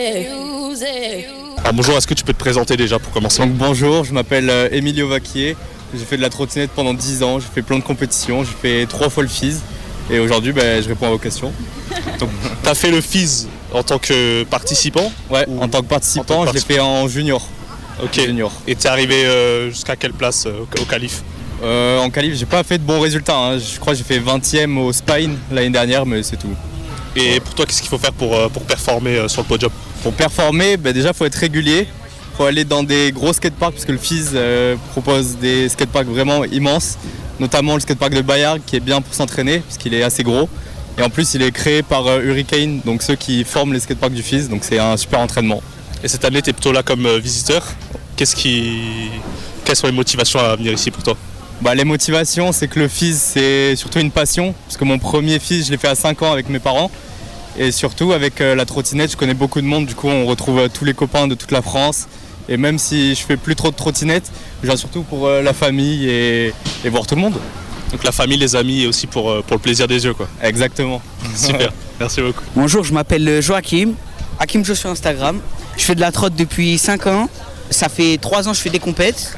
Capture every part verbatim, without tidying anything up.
Alors bonjour, est-ce que tu peux te présenter déjà pour commencer? Donc bonjour, je m'appelle euh, Emilio Vaquier, j'ai fait de la trottinette pendant dix ans, j'ai fait plein de compétitions, j'ai fait trois fois le F I S et aujourd'hui ben, je réponds à vos questions. Donc tu as fait le F I S en tant que participant? Ouais, ou... en tant que participant, tant que je l'ai fait en junior. Ok, junior. Et tu es arrivé euh, jusqu'à quelle place euh, au qualif? euh, En qualif, j'ai pas fait de bons résultats, hein. Je crois que j'ai fait vingtième au Spine l'année dernière, mais c'est tout. Et pour toi, qu'est-ce qu'il faut faire pour, euh, pour performer euh, sur le podium? Pour performer, ben déjà il faut être régulier, il faut aller dans des gros skateparks parce que le F I S euh, propose des skateparks vraiment immenses, notamment le skatepark de Bayard qui est bien pour s'entraîner puisqu'il est assez gros. Et en plus il est créé par euh, Hurricane, donc ceux qui forment les skateparks du F I S, donc c'est un super entraînement. Et cette année tu es plutôt là comme euh, visiteur. Qu'est-ce qui... Quelles sont les motivations à venir ici pour toi? Bah, les motivations, c'est que le F I S c'est surtout une passion, parce que mon premier F I S je l'ai fait à cinq ans avec mes parents. Et surtout avec euh, la trottinette, je connais beaucoup de monde, du coup on retrouve euh, tous les copains de toute la France. Et même si je fais plus trop de trottinette, je viens surtout pour euh, la famille et, et voir tout le monde. Donc la famille, les amis et aussi pour, euh, pour le plaisir des yeux quoi. Exactement. Super, merci beaucoup. Bonjour, je m'appelle Joachim, Hakim Jo sur Instagram. Je fais de la trotte depuis cinq ans. Ça fait trois ans que je fais des compètes.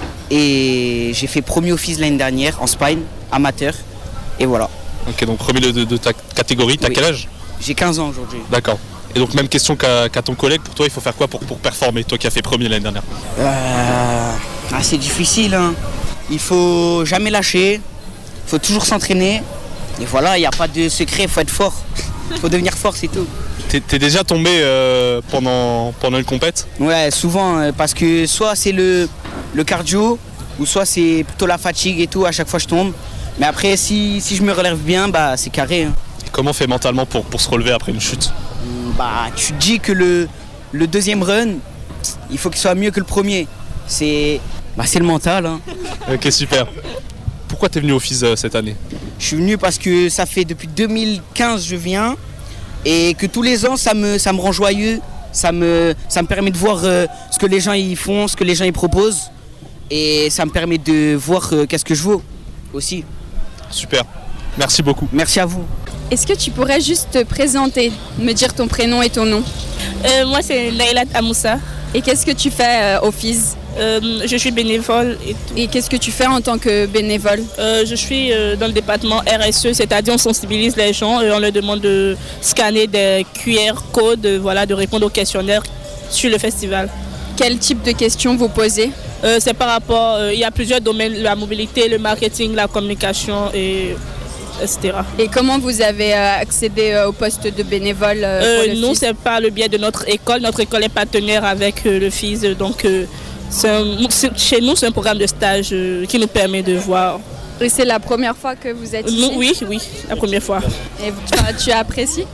Et j'ai fait premier au F I S l'année dernière en Spine, amateur. Et voilà. Ok, donc premier de, de, de ta catégorie, t'as oui. Quel âge? J'ai quinze ans aujourd'hui. D'accord. Et donc même question qu'à, qu'à ton collègue, pour toi il faut faire quoi pour, pour performer, toi qui as fait premier l'année dernière? euh, ah, C'est difficile, hein. Il faut jamais lâcher, il faut toujours s'entraîner. Et voilà, il n'y a pas de secret, il faut être fort. Il faut devenir fort, c'est tout. T'es, t'es déjà tombé euh, pendant, pendant une compète? Ouais, souvent, parce que soit c'est le, le cardio, ou soit c'est plutôt la fatigue et tout, à chaque fois je tombe. Mais après, si, si je me relève bien, bah, c'est carré. Hein. Comment on fait mentalement pour, pour se relever après une chute? Bah, tu te dis que le, le deuxième run, il faut qu'il soit mieux que le premier. C'est, bah, c'est le mental. Hein. Ok, super. Pourquoi tu es venu au F I S euh, cette année? Je suis venu parce que ça fait depuis deux mille quinze que je viens et que tous les ans, ça me, ça me rend joyeux. Ça me, ça me permet de voir euh, ce que les gens y font, ce que les gens y proposent. Et ça me permet de voir euh, qu'est-ce que je vaux aussi. Super. Merci beaucoup. Merci à vous. Est-ce que tu pourrais juste te présenter, me dire ton prénom et ton nom? euh, Moi, c'est Naïla Amoussa. Et qu'est-ce que tu fais euh, au F I S? euh, Je suis bénévole. Et, tout. Et qu'est-ce que tu fais en tant que bénévole? euh, Je suis euh, dans le département R S E, c'est-à-dire on sensibilise les gens et on leur demande de scanner des Q R codes, voilà, de répondre aux questionnaires sur le festival. Quel type de questions vous posez? euh, C'est par rapport, euh, il y a plusieurs domaines, la mobilité, le marketing, la communication et... et cetera. Et comment vous avez euh, accédé euh, au poste de bénévole euh, euh, pour le Nous, F I S? c'est par le biais de notre école. Notre école est partenaire avec euh, le F I S. Donc, euh, c'est un, c'est, chez nous, c'est un programme de stage euh, qui nous permet de voir. Et c'est la première fois que vous êtes ici? Nous, Oui, oui, la première fois. Et tu, tu apprécies?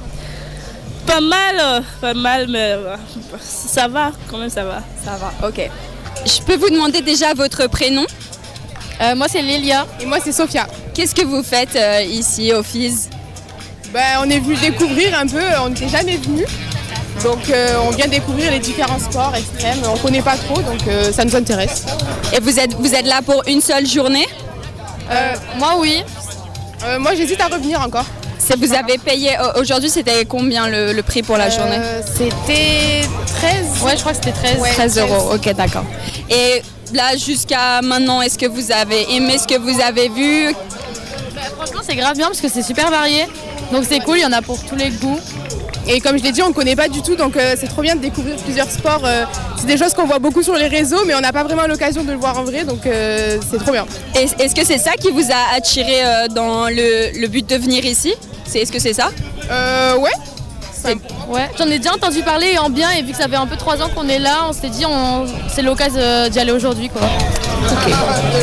Pas mal, euh, pas mal, mais euh, ça va, quand même, ça va. Ça va, ok. Je peux vous demander déjà votre prénom? Euh, moi c'est Lélia et moi c'est Sophia. Qu'est-ce que vous faites euh, ici au F I S? Ben, on est venu découvrir un peu, on n'était jamais venu. Donc euh, on vient découvrir les différents sports extrêmes, on ne connaît pas trop donc euh, ça nous intéresse. Et vous êtes, vous êtes là pour une seule journée? euh, Moi oui, euh, moi j'hésite à revenir encore. C'est, vous avez payé, aujourd'hui c'était combien le, le prix pour la euh, journée? C'était treize. Ouais je crois que c'était treize. Ouais, treize euros, ok d'accord. Et là jusqu'à maintenant, est-ce que vous avez aimé ce que vous avez vu? Bah, franchement c'est grave bien parce que c'est super varié, donc c'est cool, il y en a pour tous les goûts. Et comme je l'ai dit, on ne connaît pas du tout, donc euh, c'est trop bien de découvrir plusieurs sports. Euh, c'est des choses qu'on voit beaucoup sur les réseaux, mais on n'a pas vraiment l'occasion de le voir en vrai, donc euh, c'est trop bien. Est, est-ce que c'est ça qui vous a attiré euh, dans le, le but de venir ici? c'est, Est-ce que c'est ça? Euh, ouais. C'est... Ouais, j'en ai déjà entendu parler en bien et vu que ça fait un peu trois ans qu'on est là, on s'est dit on... c'est l'occasion d'y aller aujourd'hui quoi. Okay.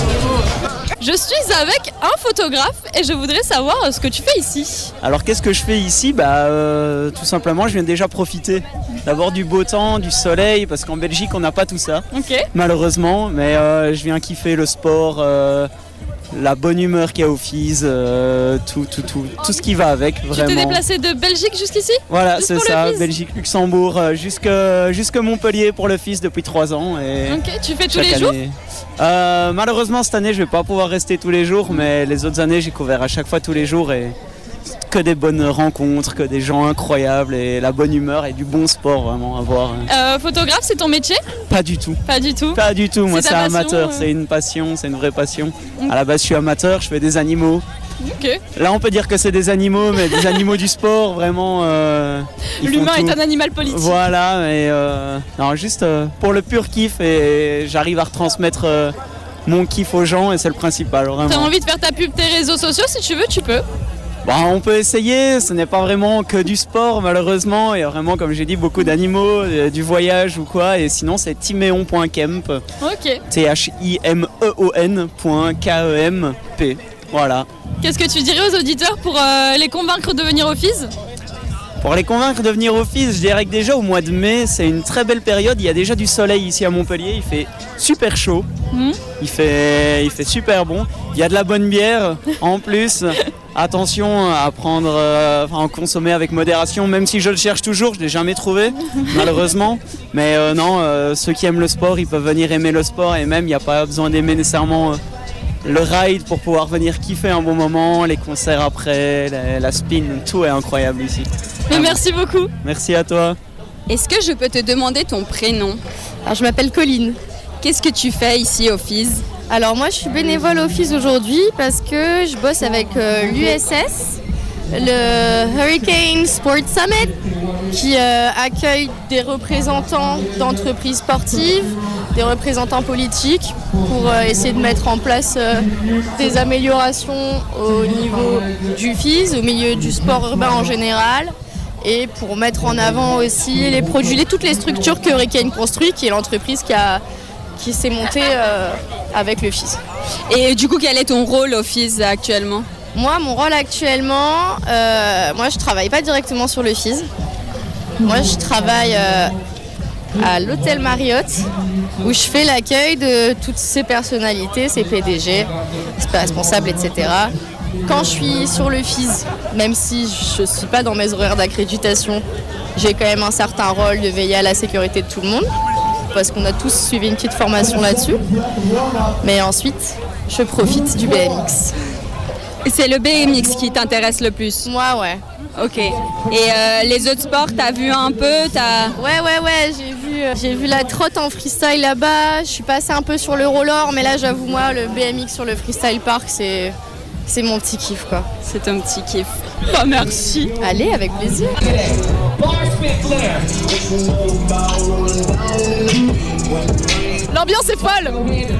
Je suis avec un photographe et je voudrais savoir ce que tu fais ici. Alors qu'est-ce que je fais ici? Bah euh, tout simplement je viens déjà profiter d'abord du beau temps, du soleil, parce qu'en Belgique on n'a pas tout ça, okay. malheureusement, mais euh, je viens kiffer le sport, euh, la bonne humeur qu'il y a au F I S, euh, tout, tout, tout, tout ce qui va avec, vraiment. Tu t'es déplacé de Belgique jusqu'ici? Voilà, Juste c'est ça, Belgique, Luxembourg, euh, jusque, jusque Montpellier pour le F I S depuis trois ans. Et ok, tu fais tous les année... jours? euh, Malheureusement cette année je vais pas pouvoir rester tous les jours, mais les autres années j'ai couvert à chaque fois tous les jours et que des bonnes rencontres, que des gens incroyables et la bonne humeur et du bon sport vraiment à voir. Euh, photographe, c'est ton métier? Pas du tout. Pas du tout. Pas du tout, moi c'est, c'est amateur, passion, euh... c'est une passion, c'est une vraie passion. Mm. À la base je suis amateur, je fais des animaux. Okay. Là on peut dire que c'est des animaux, mais des animaux du sport, vraiment. Euh, L'humain est un animal politique. Voilà, mais euh, non, juste euh, pour le pur kiff et j'arrive à retransmettre euh, mon kiff aux gens et c'est le principal, vraiment. T'as envie de faire ta pub tes réseaux sociaux, si tu veux, tu peux. Bon, on peut essayer, ce n'est pas vraiment que du sport malheureusement, il y a vraiment comme j'ai dit beaucoup d'animaux, euh, du voyage ou quoi, et sinon c'est timéon point kemp. Ok. T H I M E O N point K E M P. Voilà. Qu'est-ce que tu dirais aux auditeurs pour euh, les convaincre de venir au F I S ? Pour les convaincre de venir au F I S, je dirais que déjà au mois de mai, c'est une très belle période. Il y a déjà du soleil ici à Montpellier, il fait super chaud, mmh. il, fait, il fait super bon. Il y a de la bonne bière en plus. Attention à prendre, euh, enfin, à consommer avec modération, même si je le cherche toujours, je ne l'ai jamais trouvé, malheureusement. Mais euh, non, euh, ceux qui aiment le sport, ils peuvent venir aimer le sport et même il n'y a pas besoin d'aimer nécessairement... Euh, le ride pour pouvoir venir kiffer un bon moment, les concerts après, la, la spin, tout est incroyable ici. Mais merci beaucoup. Merci à toi. Est-ce que je peux te demander ton prénom ? Alors je m'appelle Colline. Qu'est-ce que tu fais ici au F I S ? Alors moi je suis bénévole au F I S aujourd'hui parce que je bosse avec euh, l'U S S, le Hurricane Sport Summit, qui euh, accueille des représentants d'entreprises sportives, des représentants politiques pour euh, essayer de mettre en place euh, des améliorations au niveau du F I S, au milieu du sport urbain en général, et pour mettre en avant aussi les produits, les, toutes les structures que Hurricane construit, qui est l'entreprise qui, a, qui s'est montée euh, avec le F I S. Et du coup, quel est ton rôle au F I S actuellement ? Moi, mon rôle actuellement, euh, moi je ne travaille pas directement sur le F I S. Moi je travaille euh, à l'hôtel Marriott où je fais l'accueil de toutes ces personnalités, ces P D G, ces responsables, et cetera. Quand je suis sur le F I S, même si je ne suis pas dans mes horaires d'accréditation, j'ai quand même un certain rôle de veiller à la sécurité de tout le monde parce qu'on a tous suivi une petite formation là-dessus. Mais ensuite, je profite du B M X. C'est le B M X qui t'intéresse le plus ? Moi, ouais. Ok. Et euh, les autres sports, t'as vu un peu t'as... Ouais, ouais, ouais. J'ai vu, euh, j'ai vu la trotte en freestyle là-bas. Je suis passée un peu sur le roller, mais là, j'avoue, moi, le B M X sur le freestyle park, c'est, c'est mon petit kiff, quoi. C'est ton petit kiff. Oh, merci. Allez, avec plaisir. L'ambiance est folle.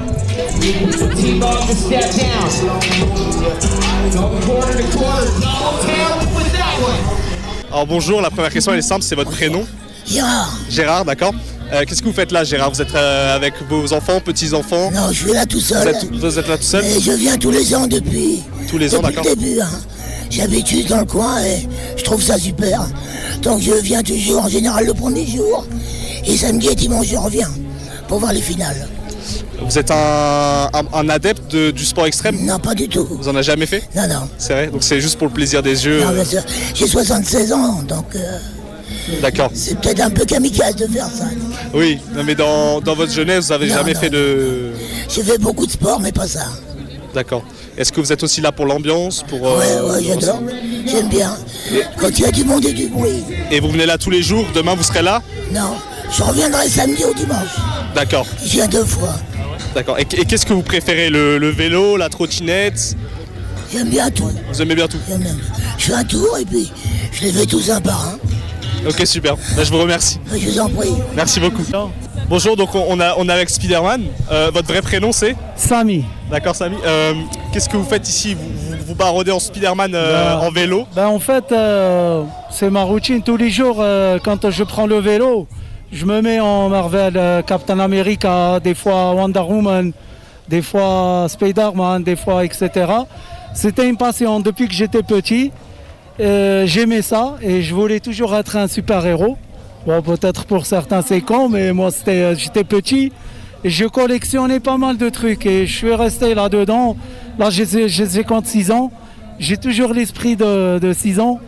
Alors bonjour, la première question elle est simple, c'est votre prénom ? Gérard. Gérard, d'accord. Euh, qu'est-ce que vous faites là, Gérard ? Vous êtes euh, avec vos enfants, petits-enfants ? Non, je suis là tout seul. Vous êtes, vous êtes là tout seul ? Et je viens tous les ans depuis. Tous les ans, depuis d'accord. le début, hein. J'habite dans le coin et je trouve ça super. Donc je viens toujours en général le premier jour. Et samedi et dimanche je reviens pour voir les finales. Vous êtes un, un, un adepte de, du sport extrême ? Non, pas du tout. Vous en avez jamais fait ? Non, non. C'est vrai ? Donc c'est juste pour le plaisir des yeux. Non, bien sûr. J'ai soixante-seize ans, donc euh, d'accord. C'est peut-être un peu kamikaze de faire ça. Non oui, non, mais dans, dans votre jeunesse, vous n'avez jamais non. fait de... J'ai fait beaucoup de sport, mais pas ça. D'accord. Est-ce que vous êtes aussi là pour l'ambiance pour, Ouais, euh, ouais, j'adore. J'aime bien. Et... Quand il y a du monde et du bruit. Et vous venez là tous les jours ? Demain, vous serez là ? Non, je reviendrai samedi ou dimanche. D'accord. Je viens deux fois. D'accord. Et, et qu'est-ce que vous préférez ? le, le vélo, la trottinette ? J'aime bien tout. Vous aimez bien tout ? J'aime bien. Je fais un tour et puis je les fais tous un par un. Ok, super. Là, je vous remercie. Je vous en prie. Merci beaucoup. Bonjour, donc on, a, on est avec Spider-Man. Euh, votre vrai prénom, c'est ? Samy. D'accord, Samy. Euh, qu'est-ce que vous faites ici ? Vous, vous, vous barodez en Spider-Man euh, ben, en vélo ? Ben en fait, euh, c'est ma routine tous les jours. Euh, quand je prends le vélo, je me mets en Marvel, euh, Captain America, des fois Wonder Woman, des fois Spider-Man, des fois et cetera. C'était une passion depuis que j'étais petit. Euh, j'aimais ça et je voulais toujours être un super-héros. Bon, peut-être pour certains c'est con, mais moi c'était, j'étais petit et je collectionnais pas mal de trucs et je suis resté là-dedans. Là j'ai, j'ai cinquante-six ans, j'ai toujours l'esprit de, de six ans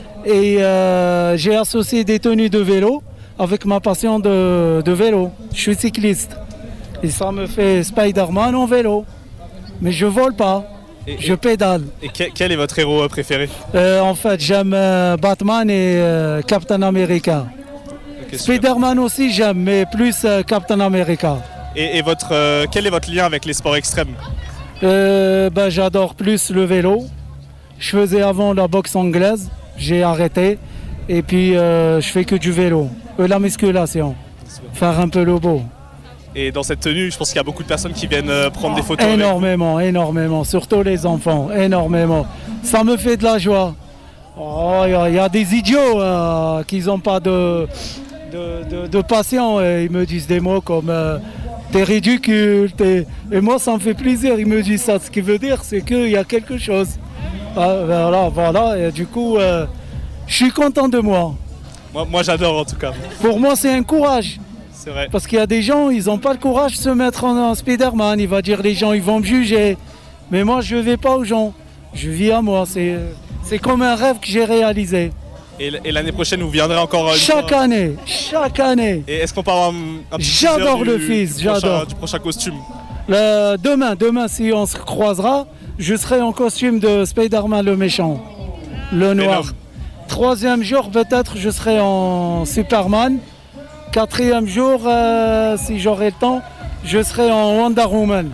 et euh, j'ai associé des tenues de vélo avec ma passion de, de vélo. Je suis cycliste et ça me fait Spider-Man en vélo, mais je vole pas. Et, je pédale. Et quel, quel est votre héros préféré? euh, En fait, j'aime euh, Batman et euh, Captain America. Okay, Spider-Man aussi j'aime, mais plus euh, Captain America. Et, et votre, euh, quel est votre lien avec les sports extrêmes? euh, bah, J'adore plus le vélo. Je faisais avant la boxe anglaise, j'ai arrêté. Et puis euh, je fais que du vélo, euh, la musculation, faire un peu le beau. Et dans cette tenue, je pense qu'il y a beaucoup de personnes qui viennent euh, prendre des photos. Énormément, avec... énormément, surtout les enfants, énormément. Ça me fait de la joie. Oh, il y, y a des idiots euh, qui n'ont pas de, de, de, de passion. Et ils me disent des mots comme euh, t'es ridicule. T'es... Et moi, ça me fait plaisir. Ils me disent ça. Ce qui veut dire, c'est qu'il y a quelque chose. Ah, voilà, voilà. Et du coup, euh, je suis content de moi. Moi, moi j'adore en tout cas. Pour moi, c'est un courage. C'est vrai. Parce qu'il y a des gens, ils n'ont pas le courage de se mettre en, en Spider-Man. Il va dire les gens, ils vont me juger. Mais moi, je ne vais pas aux gens. Je vis à moi. C'est, c'est comme un rêve que j'ai réalisé. Et, et l'année prochaine, vous viendrez encore une Chaque fois... année, chaque année. Et est-ce qu'on peut avoir un, un petit J'adore du, le fils, du j'adore. Prochain, du prochain costume? Le, demain, demain, si on se croisera, je serai en costume de Spider-Man le méchant, le noir. Venom. Troisième jour, peut-être, je serai en Superman. Quatrième jour, euh, si j'aurai le temps, je serai en Wonder Woman.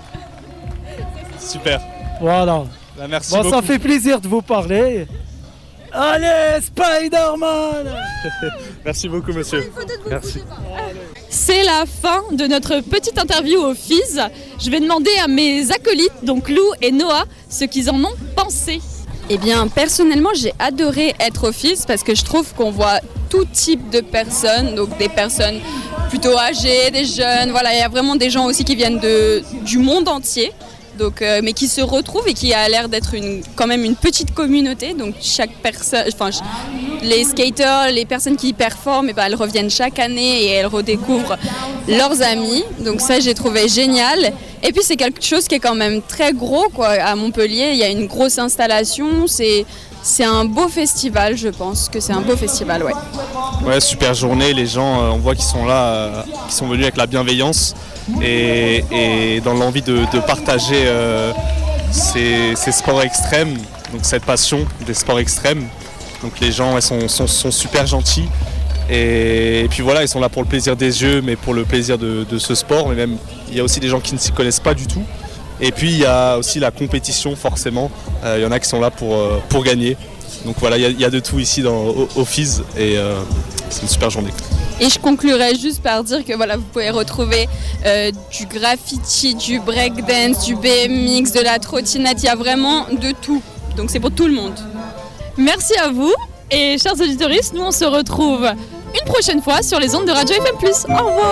Super. Voilà. Bah, merci bon, beaucoup. Ça fait plaisir de vous parler. Allez, Spider-Man. Merci beaucoup, monsieur. Merci. C'est la fin de notre petite interview au F I S. Je vais demander à mes acolytes, donc Lou et Noah, ce qu'ils en ont pensé. Eh bien, personnellement, j'ai adoré être au F I S parce que je trouve qu'on voit tout type de personnes, donc des personnes plutôt âgées, des jeunes, voilà, il y a vraiment des gens aussi qui viennent de, du monde entier, donc, euh, mais qui se retrouvent et qui a l'air d'être une, quand même une petite communauté, donc chaque personne, enfin, les skaters, les personnes qui performent, eh ben, elles reviennent chaque année et elles redécouvrent leurs amis, donc ça j'ai trouvé génial. Et puis c'est quelque chose qui est quand même très gros quoi. À Montpellier, il y a une grosse installation, c'est, c'est un beau festival, je pense que c'est un beau festival, ouais. Ouais, super journée, les gens, euh, on voit qu'ils sont là, euh, qu'ils sont venus avec la bienveillance et, et dans l'envie de, de partager euh, ces, ces sports extrêmes, donc cette passion des sports extrêmes. Donc les gens ouais, sont, sont, sont super gentils. Et, et puis voilà, ils sont là pour le plaisir des yeux, mais pour le plaisir de, de ce sport. Mais même, il y a aussi des gens qui ne s'y connaissent pas du tout. Et puis il y a aussi la compétition, forcément. Euh, il y en a qui sont là pour, euh, pour gagner. Donc voilà, il y, a, il y a de tout ici dans, au, au F I S et euh, c'est une super journée. Et je conclurai juste par dire que voilà, vous pouvez retrouver euh, du graffiti, du breakdance, du B M X, de la trottinette. Il y a vraiment de tout. Donc c'est pour tout le monde. Merci à vous et chers auditeurs, nous on se retrouve une prochaine fois sur les ondes de Radio F M plus. Au revoir.